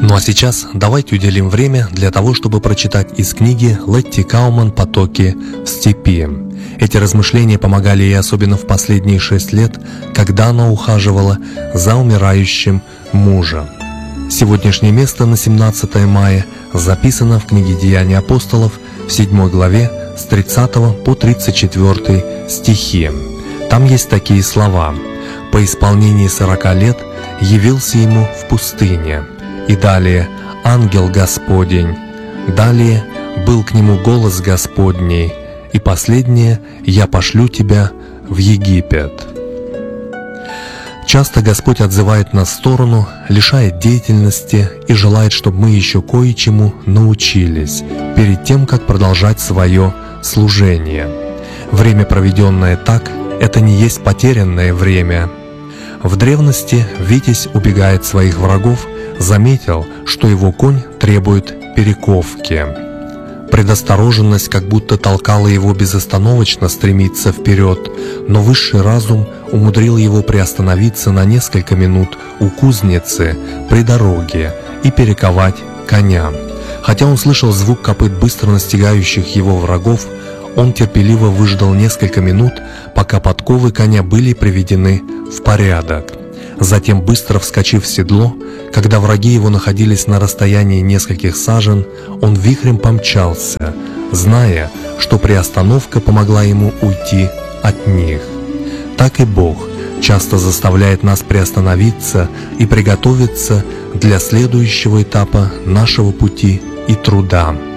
Ну а сейчас давайте уделим время для того, чтобы прочитать из книги Летти Кауман «Потоки в степи». Эти размышления помогали ей особенно в последние 6 лет, когда она ухаживала за умирающим мужем. Сегодняшнее место на 17 мая записано в книге «Деяния апостолов» в 7 главе с 30 по 34 стихи. Там есть такие слова: «По исполнении 40 лет явился ему в пустыне». И далее: «Ангел Господень». Далее: «Был к нему голос Господний». И последнее: «Я пошлю тебя в Египет». Часто Господь отзывает нас в сторону, лишает деятельности и желает, чтобы мы еще кое-чему научились перед тем, как продолжать свое служение. Время, проведенное так, это не есть потерянное время. В древности Витязь, убегая от своих врагов, заметил, что его конь требует перековки. Предостороженность как будто толкала его безостановочно стремиться вперед, но высший разум умудрил его приостановиться на несколько минут у кузницы при дороге и перековать коня. Хотя он слышал звук копыт быстро настигающих его врагов, он терпеливо выждал несколько минут, пока подковы коня были приведены в порядок. Затем, быстро вскочив в седло, когда враги его находились на расстоянии нескольких сажен, он вихрем помчался, зная, что приостановка помогла ему уйти от них. Так и Бог часто заставляет нас приостановиться и приготовиться для следующего этапа нашего пути и труда.